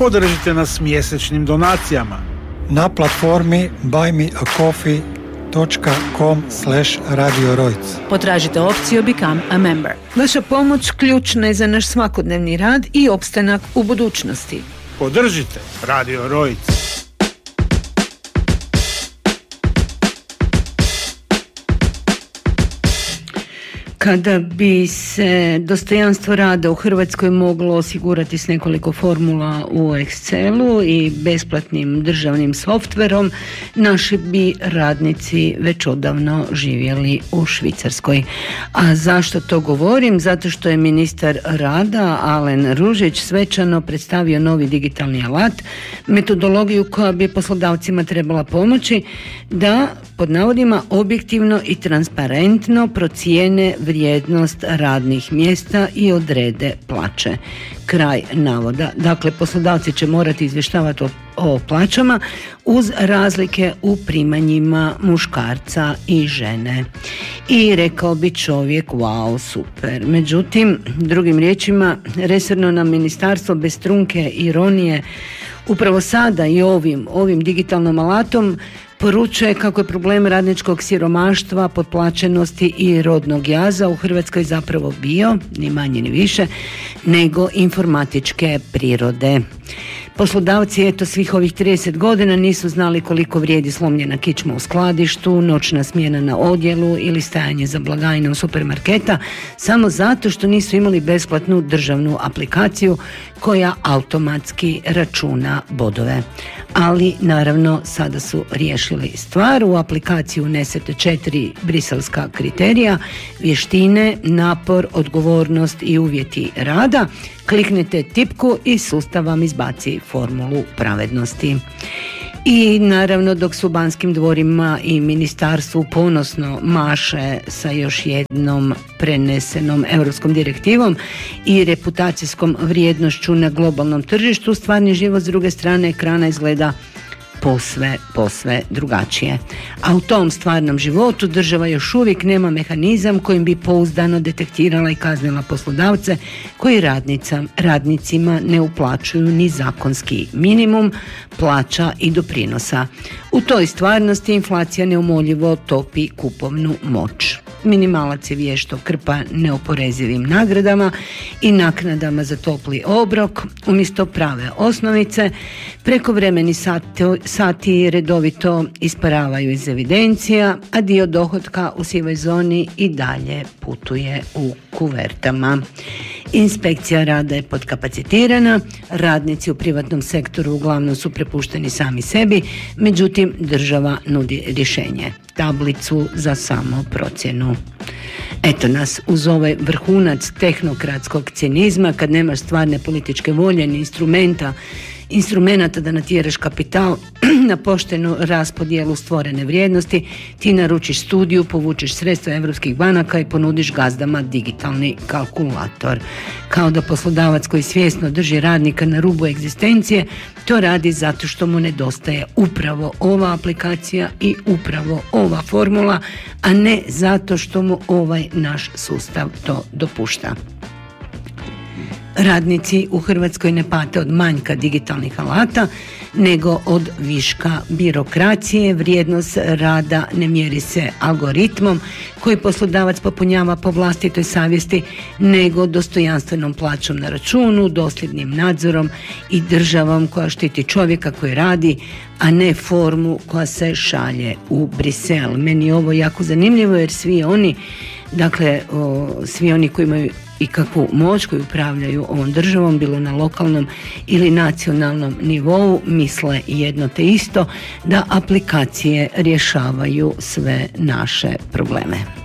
Podržite nas mjesečnim donacijama na platformi buymeacoffee.com/Radio Rojc. Potražite opciju Become a Member. Vaša pomoć ključna je za naš svakodnevni rad i opstanak u budućnosti. Podržite Radio Rojc. Kada bi se dostojanstvo rada u Hrvatskoj moglo osigurati s nekoliko formula u Excelu i besplatnim državnim softverom, naši bi radnici već odavno živjeli u Švicarskoj. A zašto to govorim? Zato što je ministar rada Alen Ružić svečano predstavio novi digitalni alat, metodologiju koja bi poslodavcima trebala pomoći da, pod navodima, objektivno i transparentno procijene vrijednost radnih mjesta i odrede plaće. Kraj navoda. Dakle, poslodavci će morati izvještavati o plaćama uz razlike u primanjima muškarca i žene. I rekao bi čovjek, wow, super. Međutim, drugim riječima, resorno nam ministarstvo bez trunke ironije upravo sada i ovim digitalnom alatom poručuje kako je problem radničkog siromaštva, potplaćenosti i rodnog jaza u Hrvatskoj zapravo bio, ni manje ni više, nego informatičke prirode. Poslodavci, svih ovih 30 godina nisu znali koliko vrijedi slomljena kičma u skladištu, noćna smjena na odjelu ili stajanje za blagajnom supermarketa, samo zato što nisu imali besplatnu državnu aplikaciju koja automatski računa bodove. Ali, naravno, sada su riješili stvar. U aplikaciju unesete 4 briselska kriterija: vještine, napor, odgovornost i uvjeti rada. Kliknete tipku i sustav vam izbaci formulu pravednosti. I naravno, dok su u Banskim dvorima i ministarstvu ponosno maše sa još jednom prenesenom europskom direktivom i reputacijskom vrijednošću na globalnom tržištu, stvarni život s druge strane ekrana izgleda posve drugačije. A u tom stvarnom životu država još uvijek nema mehanizam kojim bi pouzdano detektirala i kaznila poslodavce koji radnicima ne uplaćuju ni zakonski minimum plaća i doprinosa. U toj stvarnosti inflacija neumoljivo topi kupovnu moć. Minimalac je vješto krpa neoporezivim nagradama i naknadama za topli obrok umjesto prave osnovice. Prekovremeni sati redovito isparavaju iz evidencija, a dio dohotka u sivoj zoni i dalje putuje u kuvertama. Inspekcija rada je podkapacitirana, radnici u privatnom sektoru uglavnom su prepušteni sami sebi, međutim država nudi rješenje: tablicu za samoprocjenu. Eto nas uz ovaj vrhunac tehnokratskog cinizma, kad nemaš stvarne političke volje ni instrumenta da natjeraš kapital na poštenu raspodjelu stvorene vrijednosti, ti naručiš studiju, povučeš sredstva evropskih banaka i ponudiš gazdama digitalni kalkulator. Kao da poslodavac koji svjesno drži radnika na rubu egzistencije to radi zato što mu nedostaje upravo ova aplikacija i upravo ova formula, a ne zato što mu ovaj naš sustav to dopušta. Radnici u Hrvatskoj ne pate od manjka digitalnih alata, nego od viška birokracije. Vrijednost rada ne mjeri se algoritmom koji poslodavac popunjava po vlastitoj savjesti, nego dostojanstvenom plaćom na računu, dosljednim nadzorom i državom koja štiti čovjeka koji radi, a ne formu koja se šalje u Brisel. Meni je ovo jako zanimljivo jer svi oni koji imaju i kakvu moć koju upravljaju ovom državom, bilo na lokalnom ili nacionalnom nivou, misle jedno te isto, da aplikacije rješavaju sve naše probleme.